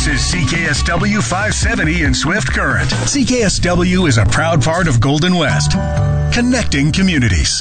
This is CKSW 570 in Swift Current. CKSW is a proud part of Golden West, connecting communities.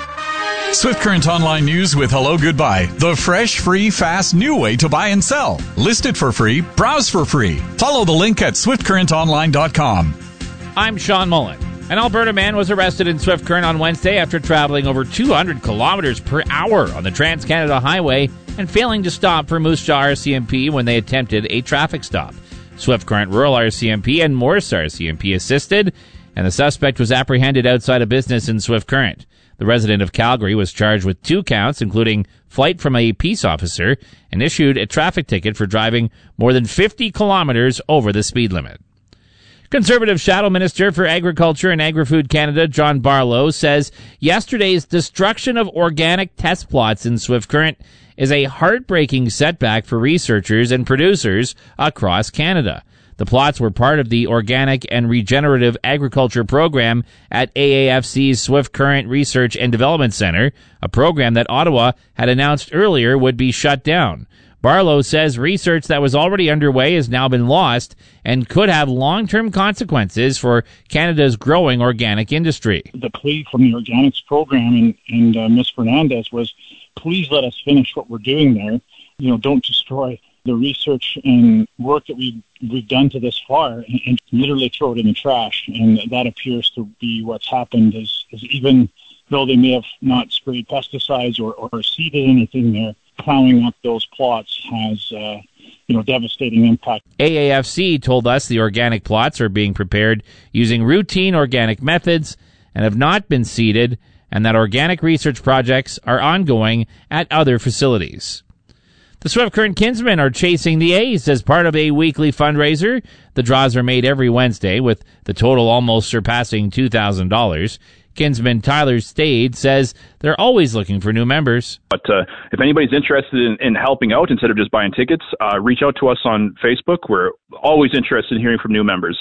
Swift Current Online News with Hello Goodbye. The fresh, free, fast, new way to buy and sell. List it for free. Browse for free. Follow the link at swiftcurrentonline.com. I'm Sean Mullen. An Alberta man was arrested in Swift Current on Wednesday after traveling over 200 kilometers per hour on the Trans-Canada Highway and failing to stop for Moose Jaw RCMP when they attempted a traffic stop. Swift Current Rural RCMP and Morris RCMP assisted, and the suspect was apprehended outside a business in Swift Current. The resident of Calgary was charged with 2 counts, including flight from a peace officer, and issued a traffic ticket for driving more than 50 kilometers over the speed limit. Conservative Shadow Minister for Agriculture and Agri-Food Canada, John Barlow, says yesterday's destruction of organic test plots in Swift Current is a heartbreaking setback for researchers and producers across Canada. The plots were part of the Organic and Regenerative Agriculture program at AAFC's Swift Current Research and Development Centre, a program that Ottawa had announced earlier would be shut down. Barlow says research that was already underway has now been lost and could have long-term consequences for Canada's growing organic industry. The plea from the organics program and Ms. Fernandez was, please let us finish what we're doing there. Don't destroy the research and work that we've done to this far and literally throw it in the trash. And that appears to be what's happened is even though they may have not sprayed pesticides or seeded anything there, plowing up those plots has devastating impact. AAFC told us the organic plots are being prepared using routine organic methods and have not been seeded, and that organic research projects are ongoing at other facilities. The Swift Current Kinsmen are chasing the A's as part of a weekly fundraiser. The draws are made every Wednesday, with the total almost surpassing $2,000. Kinsman Tyler Stade says they're always looking for new members. But if anybody's interested in helping out instead of just buying tickets, reach out to us on Facebook. We're always interested in hearing from new members.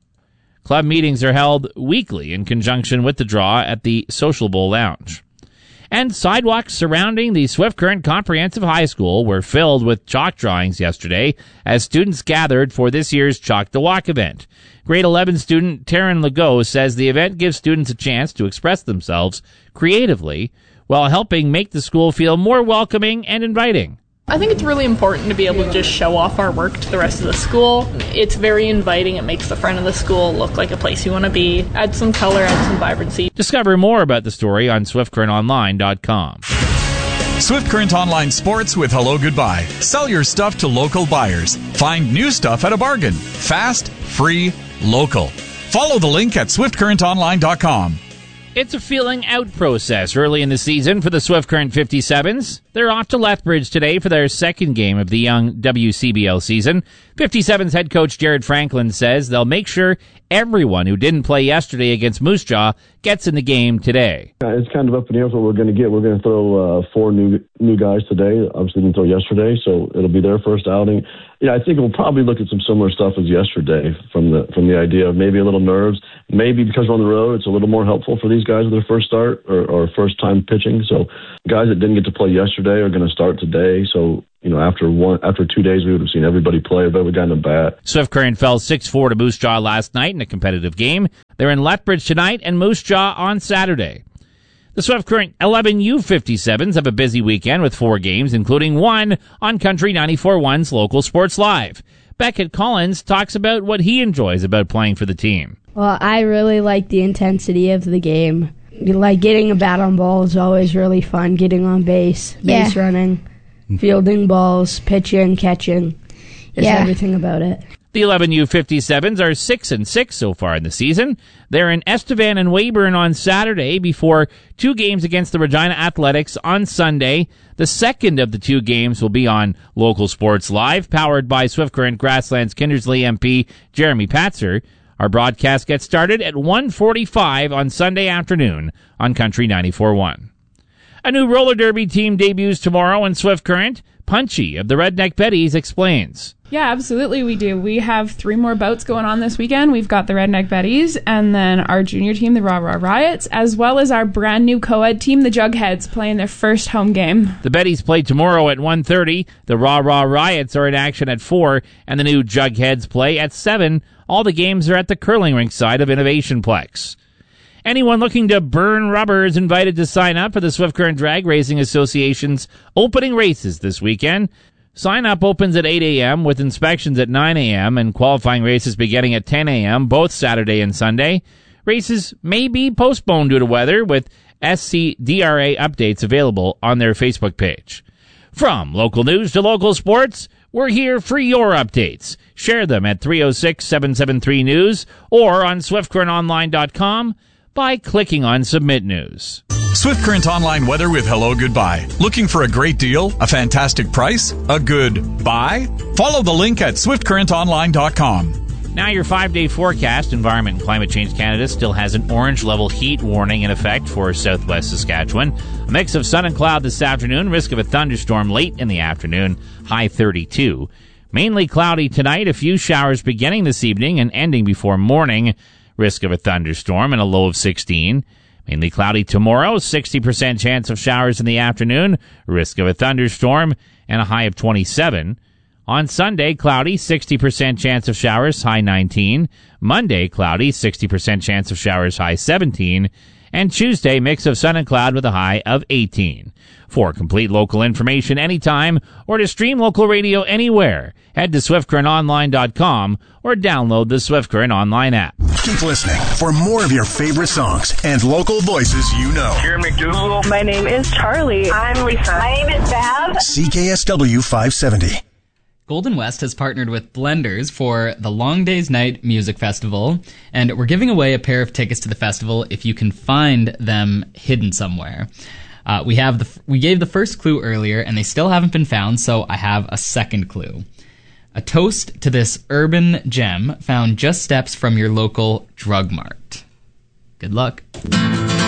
Club meetings are held weekly in conjunction with the draw at the Social Bowl Lounge. And sidewalks surrounding the Swift Current Comprehensive High School were filled with chalk drawings yesterday as students gathered for this year's Chalk the Walk event. Grade 11 student Taryn Legault says the event gives students a chance to express themselves creatively while helping make the school feel more welcoming and inviting. I think it's really important to be able to just show off our work to the rest of the school. It's very inviting. It makes the front of the school look like a place you want to be. Add some color, add some vibrancy. Discover more about the story on SwiftCurrentOnline.com. Swift Current Online Sports with Hello Goodbye. Sell your stuff to local buyers. Find new stuff at a bargain. Fast, free, local. Follow the link at SwiftCurrentOnline.com. It's a feeling out process early in the season for the Swift Current 57s. They're off to Lethbridge today for their second game of the young WCBL season. 57s head coach Jared Franklin says they'll make sure everyone who didn't play yesterday against Moose Jaw gets in the game today. It's kind of up in the air what we're going to get. We're going to throw 4 new guys today. Obviously didn't throw yesterday, so it'll be their first outing. I think we'll probably look at some similar stuff as yesterday from the idea of maybe a little nerves. Maybe because we're on the road, it's a little more helpful for these guys with their first start or first time pitching. So guys that didn't get to play yesterday are going to start today. So after 2 days, we would have seen everybody play, but we got in a bat. Swift Current fell 6-4 to Moose Jaw last night in a competitive game. They're in Lethbridge tonight and Moose Jaw on Saturday. The Swift Current 11 U57s have a busy weekend with 4 games, including one on Country 94.1's Local Sports Live. Beckett Collins talks about what he enjoys about playing for the team. Well, I really like the intensity of the game. Like getting a bat on ball is always really fun. Getting on base running, fielding balls, pitching, catching. Just everything about it. The 11 U57s are 6-6 so far in the season. They're in Estevan and Weyburn on Saturday before 2 games against the Regina Athletics on Sunday. The second of the 2 games will be on Local Sports Live, powered by Swift Current Grasslands Kindersley MP Jeremy Patzer. Our broadcast gets started at 1:45 on Sunday afternoon on Country 94.1. A new roller derby team debuts tomorrow in Swift Current. Punchy of the Redneck Betties explains. Yeah, absolutely we do. We have 3 more bouts going on this weekend. We've got the Redneck Betties and then our junior team, the Rah Rah Riots, as well as our brand new co-ed team, the Jugheads, playing their first home game. The Betties play tomorrow at 1:30. The Rah Rah Riots are in action at 4, and the new Jugheads play at 7. All the games are at the curling rink side of Innovation Plex. Anyone looking to burn rubber is invited to sign up for the Swift Current Drag Racing Association's opening races this weekend. Sign up opens at 8 a.m. with inspections at 9 a.m. and qualifying races beginning at 10 a.m. both Saturday and Sunday. Races may be postponed due to weather, with SCDRA updates available on their Facebook page. From local news to local sports, we're here for your updates. Share them at 306-773-NEWS or on SwiftCurrentOnline.com by clicking on Submit News. Swift Current Online weather with Hello Goodbye. Looking for a great deal? A fantastic price? A good buy? Follow the link at SwiftCurrentOnline.com. Now your 5-day forecast. Environment and Climate Change Canada still has an orange level heat warning in effect for southwest Saskatchewan. A mix of sun and cloud this afternoon. Risk of a thunderstorm late in the afternoon. High 32. Mainly cloudy tonight. A few showers beginning this evening and ending before morning. Risk of a thunderstorm and a low of 16. Mainly cloudy tomorrow, 60% chance of showers in the afternoon, risk of a thunderstorm, and a high of 27. On Sunday, cloudy, 60% chance of showers, high 19. Monday, cloudy, 60% chance of showers, high 17. And Tuesday, mix of sun and cloud with a high of 18. For complete local information anytime or to stream local radio anywhere, head to SwiftCurrentOnline.com or download the Swift Current Online app. Keep listening for more of your favorite songs and local voices you know. Karen McDougal. My name is Charlie. I'm Lisa. My name is Bev. CKSW 570. Golden West has partnered with Blenders for the Long Days Night Music Festival, and we're giving away a pair of tickets to the festival if you can find them hidden somewhere. We gave the first clue earlier, and they still haven't been found, so I have a second clue. A toast to this urban gem found just steps from your local drug mart. Good luck.